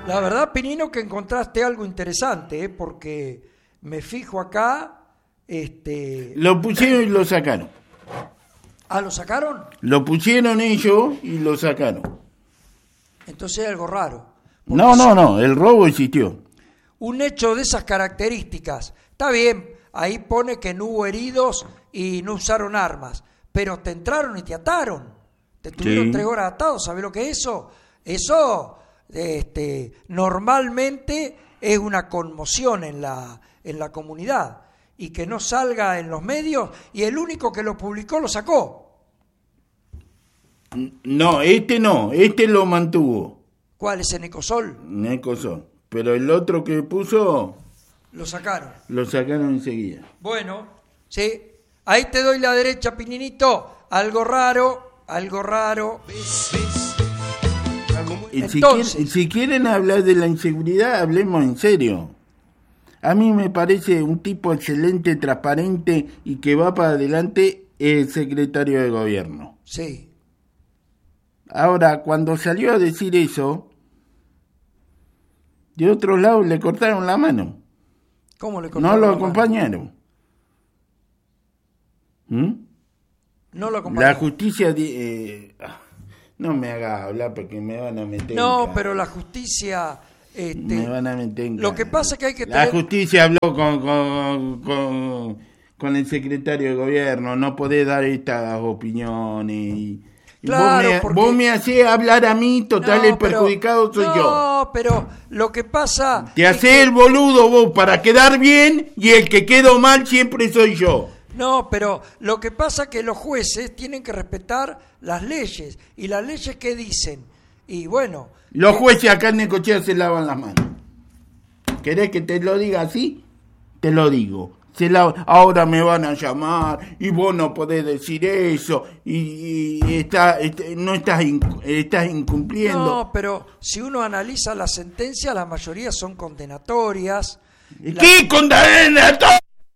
La verdad, Pinino, que encontraste algo interesante, porque me fijo acá, Lo pusieron y lo sacaron. ¿Ah, lo sacaron? Lo pusieron ellos y lo sacaron. Entonces hay algo raro. No, el robo existió. Un hecho de esas características, está bien, ahí pone que no hubo heridos y no usaron armas, pero te entraron y te ataron. Te tuvieron 3 horas atados, ¿sabes lo que es eso? Eso, normalmente es una conmoción en la comunidad, y que no salga en los medios, y el único que lo publicó lo sacó. No, este lo mantuvo. ¿Cuál es el Ecosol? Ecosol. Pero el otro que puso... Lo sacaron. Lo sacaron enseguida. Bueno, sí. Ahí te doy la derecha, Pininito. Algo raro. Entonces, Si quieren hablar de la inseguridad, hablemos en serio. A mí me parece un tipo excelente, transparente y que va para adelante el secretario de gobierno. Sí. Ahora, cuando salió a decir eso, de otro lado le cortaron la mano. ¿Cómo le cortaron No lo la mano? acompañaron. No lo acompañaron. La justicia... no me haga hablar porque me van a meter No, pero la justicia... me van a meter en lo que pasa es que hay que La tener... justicia habló con el secretario de gobierno. No podés dar estas opiniones. Y Claro, vos me hacés hablar a mí, total, el perjudicado soy yo. No, pero lo que pasa... Te hacés el boludo vos para quedar bien y el que quedó mal siempre soy yo. No, pero lo que pasa es que los jueces tienen que respetar las leyes. ¿Y las leyes qué dicen? Y bueno... Los jueces acá en Necochea se lavan las manos. ¿Querés que te lo diga así? Te lo digo. Ahora me van a llamar y vos no podés decir eso y no estás incumpliendo. No, pero si uno analiza las sentencias, la mayoría son condenatorias. ¿Qué condenatoria?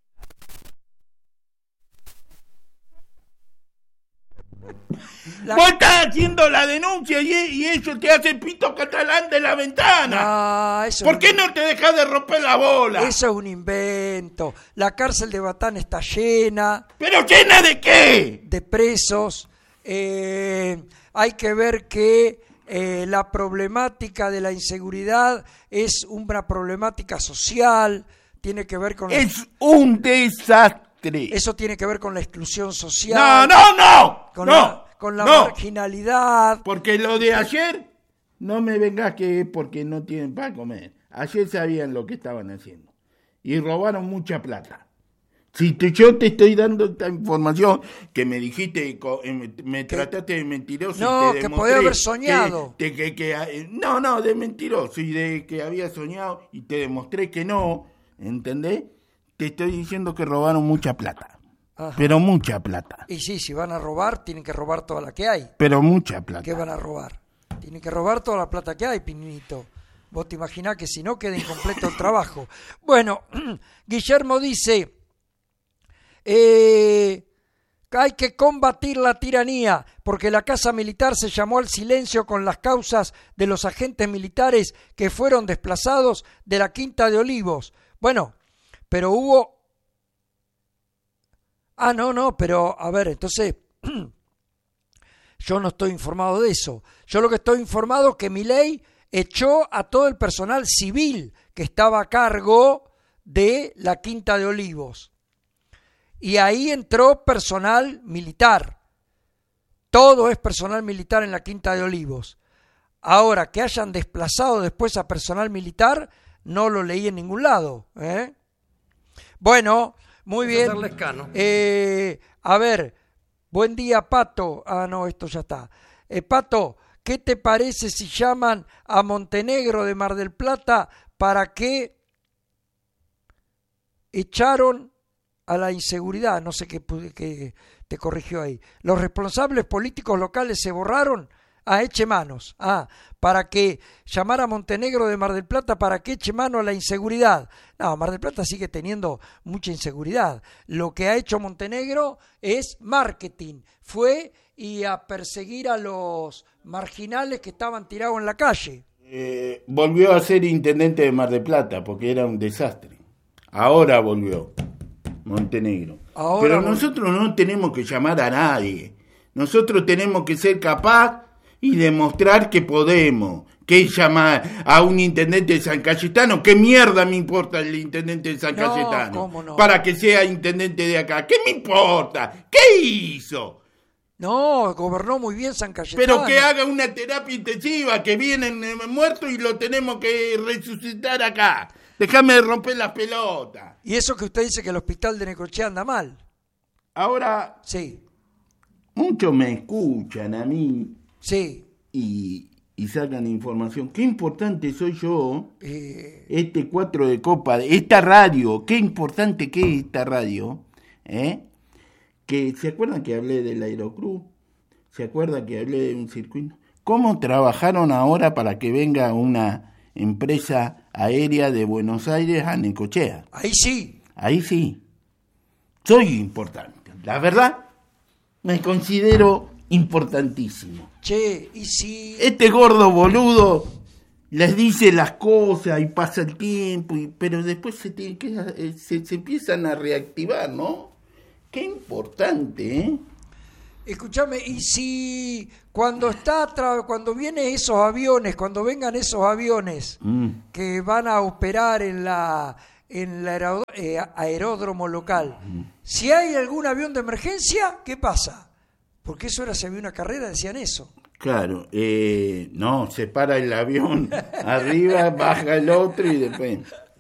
Vos estás haciendo la denuncia y eso te hace pito catalán de la ventana. No, eso ¿Por qué no te dejas de romper la bola? Eso es un invento. La cárcel de Batán está llena. ¿Pero llena de qué? De presos. Hay que ver que la problemática de la inseguridad es una problemática social. Tiene que ver con... Es un desastre. Eso tiene que ver con la exclusión social. No. Con la marginalidad. Porque lo de ayer, no me vengas que es porque no tienen para comer. Ayer sabían lo que estaban haciendo. Y robaron mucha plata. Yo te estoy dando esta información que me dijiste, me trataste de mentiroso. No, y te que podía haber soñado. No, de mentiroso. Y de que había soñado y te demostré que no. ¿Entendés? Te estoy diciendo que robaron mucha plata. Ajá. Pero mucha plata. Y sí, si van a robar, tienen que robar toda la que hay. Pero mucha plata. ¿Qué van a robar? Tienen que robar toda la plata que hay, Pinito. Vos te imaginás que si no queda incompleto el trabajo. Bueno, Guillermo dice, hay que combatir la tiranía, porque la Casa Militar se llamó al silencio con las causas de los agentes militares que fueron desplazados de la Quinta de Olivos. Bueno, pero hubo... no, pero a ver, entonces yo no estoy informado de eso. Yo lo que estoy informado es que Milei echó a todo el personal civil que estaba a cargo de la Quinta de Olivos. Y ahí entró personal militar. Todo es personal militar en la Quinta de Olivos. Ahora, que hayan desplazado después a personal militar, no lo leí en ningún lado. Bueno... Muy bien. A ver, buen día, Pato. No, esto ya está. Pato, ¿qué te parece si llaman a Montenegro de Mar del Plata para que echaron a la inseguridad? No sé qué te corrigió ahí. Los responsables políticos locales se borraron. Eche manos. Para que llamar a Montenegro de Mar del Plata para que eche mano a la inseguridad. No, Mar del Plata sigue teniendo mucha inseguridad. Lo que ha hecho Montenegro es marketing. Fue a perseguir a los marginales que estaban tirados en la calle. Volvió a ser intendente de Mar del Plata porque era un desastre. Ahora volvió Montenegro. Pero nosotros no tenemos que llamar a nadie. Nosotros tenemos que ser capaz y demostrar que podemos. ¿Qué llamar a un intendente de San Cayetano? ¿Qué mierda me importa el intendente de San Cayetano? ¿Cómo no? Para que sea intendente de acá. ¿Qué me importa? ¿Qué hizo? No, gobernó muy bien San Cayetano. Pero que haga una terapia intensiva, que vienen muertos y lo tenemos que resucitar acá. Déjame de romper las pelotas. Y eso que usted dice que el hospital de Necochea anda mal. Ahora, Sí. muchos me escuchan a mí. Sí. Y sacan información. Qué importante soy yo, este 4 de copa, esta radio, qué importante que es esta radio, que ¿se acuerdan que hablé del Aeroclub? ¿Se acuerdan que hablé de un circuito? ¿Cómo trabajaron ahora para que venga una empresa aérea de Buenos Aires a Necochea? Ahí sí. Ahí sí. Soy importante. La verdad, me considero importantísimo. Che, y si... Este gordo boludo les dice las cosas y pasa el tiempo, pero después se empiezan a reactivar, ¿no? Qué importante, ¿eh? Escúchame, y si cuando vienen esos aviones, cuando vengan esos aviones que van a operar en el aeródromo local, si hay algún avión de emergencia, ¿qué pasa? Porque eso era, si había una carrera, decían eso. Claro, no, se para el avión arriba, baja el otro y después...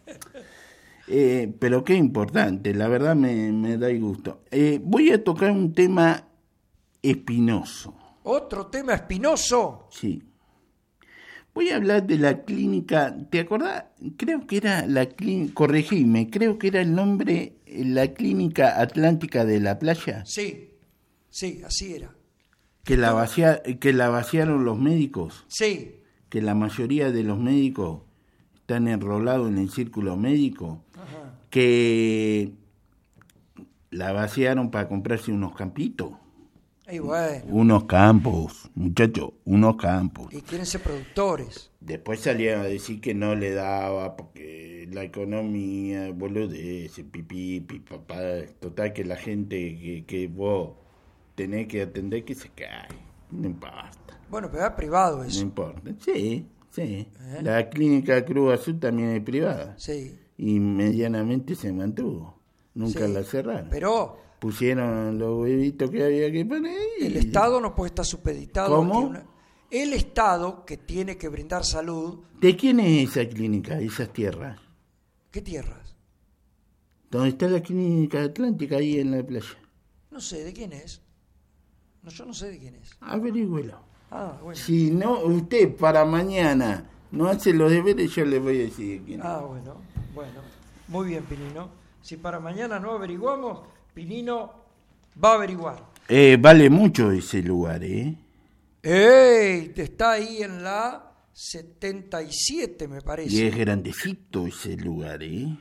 pero qué importante, la verdad me da gusto. Voy a tocar un tema espinoso. ¿Otro tema espinoso? Sí. Voy a hablar de la clínica, ¿te acordás? Creo que era la clínica, corregime, creo que era el nombre, la Clínica Atlántica de la Playa. Sí, así era. Que la vaciaron los médicos. Sí. Que la mayoría de los médicos están enrolados en el círculo médico. Ajá. Que la vaciaron para comprarse unos campitos. Y bueno. Unos campos, muchachos, unos campos. Y quieren ser productores. Después salían a decir que no le daba porque la economía, boludez, pipí, papá, total que la gente que vos tenés que atender que se cae, no importa. Bueno, pero es privado eso. No importa, sí. La clínica Cruz Azul también es privada. Sí. Y medianamente se mantuvo, nunca la cerraron. Pero... pusieron los huevitos que había que poner y... El Estado no puede estar supeditado. ¿Cómo? El Estado, que tiene que brindar salud... ¿De quién es esa clínica, esas tierras? ¿Qué tierras? ¿Dónde está la Clínica Atlántica ahí en la playa? No sé, ¿de quién es? No, yo no sé de quién es. Averígüelo. Ah, bueno. Si no, usted para mañana no hace los deberes, yo le voy a decir de quién es. Ah, bueno. Muy bien, Pinino. Si para mañana no averiguamos, Pinino va a averiguar. Vale mucho ese lugar, ¿eh? ¡Ey! Está ahí en la 77, me parece. Y es grandecito ese lugar, ¿eh?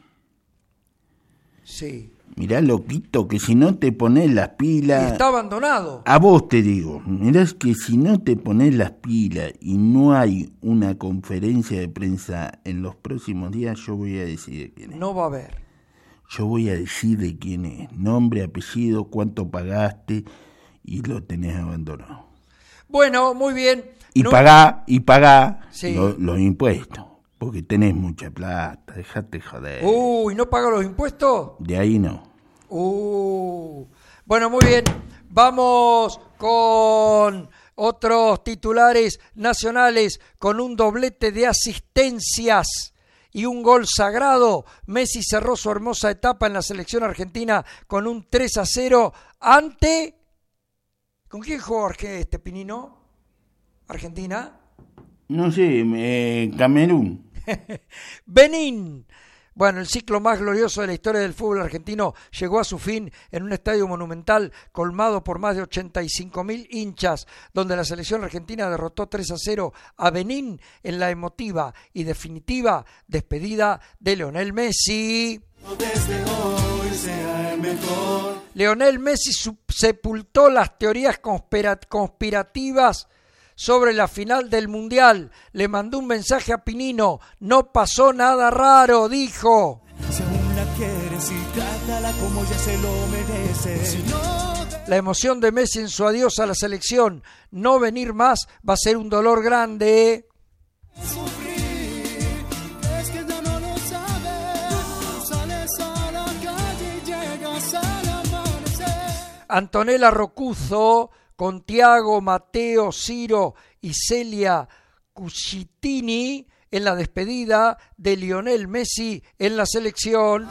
Sí. Mirá, loquito, que si no te pones las pilas... Y está abandonado. A vos te digo, mirá que si no te pones las pilas y no hay una conferencia de prensa en los próximos días, yo voy a decir de quién es. No va a haber. Yo voy a decir de quién es. Nombre, apellido, cuánto pagaste y lo tenés abandonado. Bueno, muy bien. Y pagá sí. los impuestos. Porque tenés mucha plata, dejate joder. ¿Y no paga los impuestos? De ahí no. Bueno, muy bien. Vamos con otros titulares nacionales con un doblete de asistencias y un gol sagrado. Messi cerró su hermosa etapa en la selección argentina con un 3-0 ante... ¿Con quién jugó Pinino? ¿Argentina? No sé, Camerún. Benín. Bueno, el ciclo más glorioso de la historia del fútbol argentino llegó a su fin en un estadio monumental colmado por más de 85.000 hinchas, donde la selección argentina derrotó 3-0 a Benín en la emotiva y definitiva despedida de Lionel Messi. Desde hoy sea el mejor. Lionel Messi sepultó las teorías conspirativas sobre la final del Mundial. Le mandó un mensaje a Pinino. No pasó nada raro, dijo. Si aún la quieres y trátala como ella se lo merece. Si no... La emoción de Messi en su adiós a la selección. No venir más va a ser un dolor grande. Sufrir, es que ya no lo sabes. Sales a la calle y llegas al amanecer. Antonella Roccuzzo con Tiago, Mateo, Ciro y Celia Cuscitini en la despedida de Lionel Messi en la selección.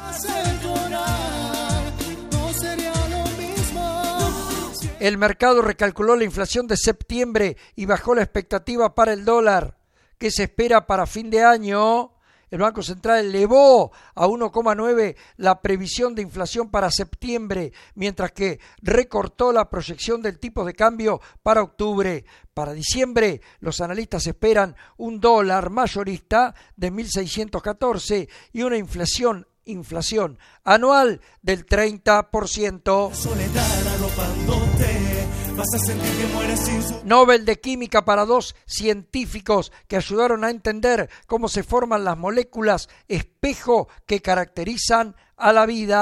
El mercado recalculó la inflación de septiembre y bajó la expectativa para el dólar. ¿Qué se espera para fin de año? El Banco Central elevó a 1,9 la previsión de inflación para septiembre, mientras que recortó la proyección del tipo de cambio para octubre. Para diciembre, los analistas esperan un dólar mayorista de 1.614 y una inflación anual del 30%. Soledad arropándote, vas a sentir que mueres sin su... Nobel de Química para 2 científicos que ayudaron a entender cómo se forman las moléculas espejo que caracterizan a la vida.